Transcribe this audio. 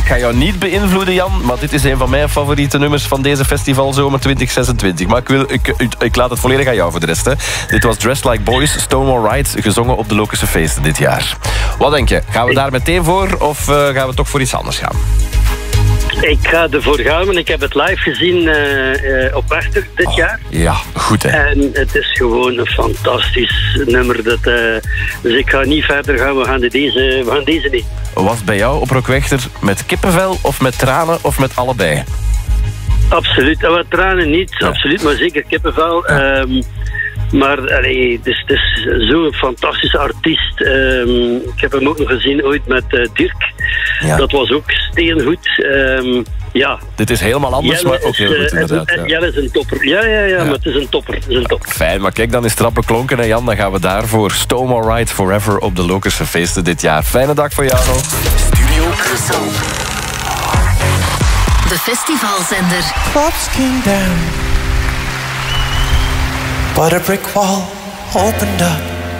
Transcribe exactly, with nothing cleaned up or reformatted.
ga jou niet beïnvloeden, Jan, maar dit is een van mijn favoriete nummers van deze festivalzomer twintig zesentwintig. Maar ik, wil, ik, ik, ik laat het volledig aan jou voor de rest. Hè. Dit was Dressed Like Boys, Stonewall Ride, gezongen op de Lokerse Feesten dit jaar. Wat denk je? Gaan we daar meteen voor of uh, gaan we toch voor iets anders gaan? Ik ga ervoor gaan, want ik heb het live gezien uh, uh, op Werchter dit oh, jaar. Ja, goed hè. En het is gewoon een fantastisch nummer. Dat, uh, dus ik ga niet verder gaan, we gaan deze, we gaan deze niet. Was het bij jou op Rockwechter met kippenvel of met tranen of met allebei? Absoluut, wat tranen niet, ja. absoluut, maar zeker kippenvel. Ja. Um, Maar allee, het, is, het is zo'n fantastische artiest. Um, ik heb hem ook nog gezien ooit met uh, Dirk. Ja. Dat was ook steengoed. Um, ja. Dit is helemaal anders, Jelle maar ook heel is, goed inderdaad. Ja. Jelle is een topper. Ja, ja, ja, ja, maar het is een topper. Het is een topper. Fijn, maar kijk, dan is het rap beklonken. En Jan, dan gaan we daarvoor Stonewall Ride Forever op de Lokerse Feesten dit jaar. Fijne dag voor jou nog. Studio Brussel. De festivalzender. Clubs came down, but a brick wall opened up.